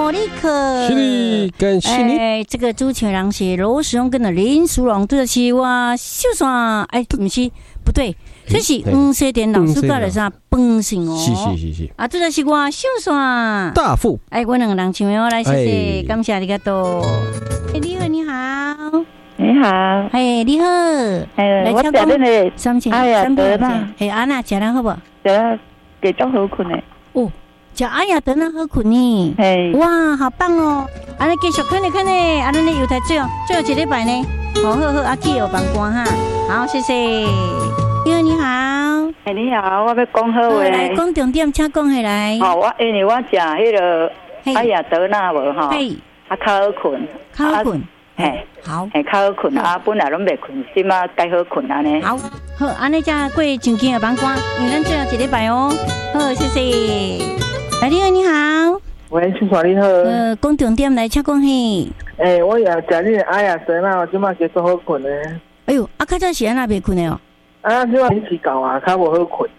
莫尼克， 是的，感谢你。 这个主持人是罗时荣跟着林淑荣，对得起我秀爽，不是不对，这是西田老师教的啥本性哦， 是， 对得起我秀爽大富， 我两个人唱歌来，谢谢，感谢你个多。你好，你好。 你好， 你好， 我食恁的阿雅德啦， 安娜食得好不？ 食得几种好困的。 哦，食阿雅德那好困呢。哇，好棒哦！安尼继续看呢，安尼你又太最后一礼拜呢。好，阿去有帮官哈。好，谢谢。你好，你好。 你好，我要讲好话。 来讲重点，请讲下来。 因为我食迄个阿雅德那无吼，较好困， 较好困。好， 较好困本来拢袂困，即马该好困安尼。 好，安尼才过上紧的帮关，因为咱最后一礼拜哦。好，谢谢。你好，你好。 喂，先生你好。 讲重点来，请讲嘿。 我也食你的阿雅德那，即马结束好困的。 哎呦，较早是安那袂困的哦。 即马天气够较无好困。